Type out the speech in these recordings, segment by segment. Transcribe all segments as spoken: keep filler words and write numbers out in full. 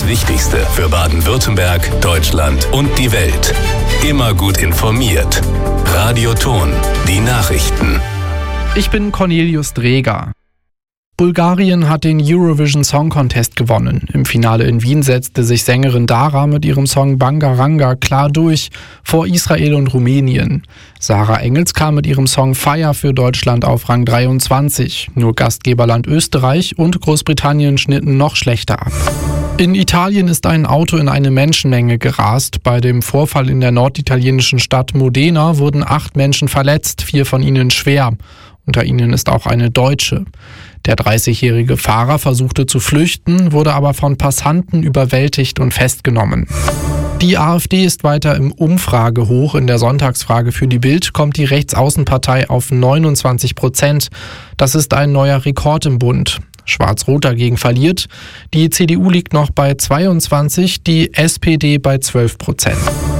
Das Wichtigste für Baden-Württemberg, Deutschland und die Welt. Immer gut informiert. Radioton, die Nachrichten. Ich bin Cornelius Dreger. Bulgarien hat den Eurovision Song Contest gewonnen. Im Finale in Wien setzte sich Sängerin Dara mit ihrem Song Bangaranga klar durch, vor Israel und Rumänien. Sarah Engels kam mit ihrem Song Fire für Deutschland auf Rang dreiundzwanzig. Nur Gastgeberland Österreich und Großbritannien schnitten noch schlechter ab. In Italien ist ein Auto in eine Menschenmenge gerast. Bei dem Vorfall in der norditalienischen Stadt Modena wurden acht Menschen verletzt, vier von ihnen schwer. Unter ihnen ist auch eine Deutsche. Der dreißigjährige Fahrer versuchte zu flüchten, wurde aber von Passanten überwältigt und festgenommen. Die AfD ist weiter im Umfragehoch. In der Sonntagsfrage für die Bild kommt die Rechtsaußenpartei auf neunundzwanzig Prozent. Das ist ein neuer Rekord im Bund. Schwarz-Rot dagegen verliert. Die C D U liegt noch bei zweiundzwanzig, die S P D bei zwölf Prozent.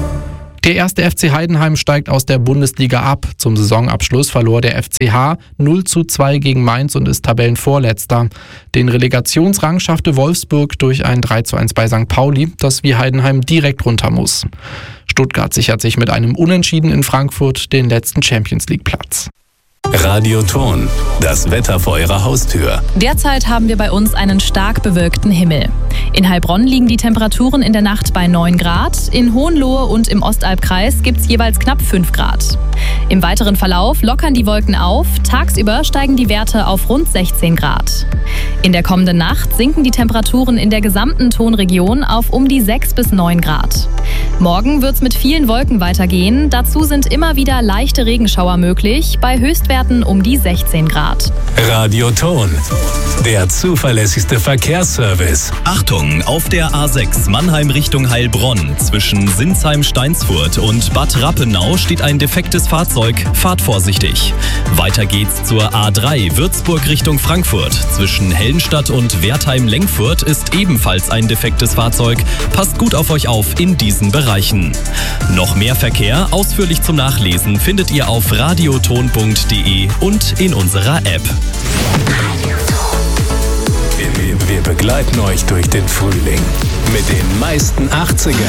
Der erste F C Heidenheim steigt aus der Bundesliga ab. Zum Saisonabschluss verlor der F C H null zu zwei gegen Mainz und ist Tabellenvorletzter. Den Relegationsrang schaffte Wolfsburg durch ein drei zu eins bei Sankt Pauli, das wie Heidenheim direkt runter muss. Stuttgart sichert sich mit einem Unentschieden in Frankfurt den letzten Champions-League-Platz. Radioton, das Wetter vor Ihrer Haustür. Derzeit haben wir bei uns einen stark bewölkten Himmel. In Heilbronn liegen die Temperaturen in der Nacht bei neun Grad, in Hohenlohe und im Ostalbkreis gibt es jeweils knapp fünf Grad. Im weiteren Verlauf lockern die Wolken auf, tagsüber steigen die Werte auf rund sechzehn Grad. In der kommenden Nacht sinken die Temperaturen in der gesamten Tonregion auf um die sechs bis neun Grad. Morgen wird es mit vielen Wolken weitergehen, dazu sind immer wieder leichte Regenschauer möglich, bei Höchstwerten um die sechzehn Grad. Radioton, der zuverlässigste Verkehrsservice. Achtung, auf der A sechs Mannheim Richtung Heilbronn zwischen Sinsheim-Steinsfurt und Bad Rappenau steht ein defektes Fahrzeug. Fahrt vorsichtig. Weiter geht's zur A drei Würzburg Richtung Frankfurt. Zwischen Hellenstadt und Wertheim-Lengfurt ist ebenfalls ein defektes Fahrzeug. Passt gut auf euch auf in diesen Bereichen. Noch mehr Verkehr ausführlich zum Nachlesen findet ihr auf radioton punkt de und in unserer App. Wir, wir begleiten euch durch den Frühling mit den meisten achtziger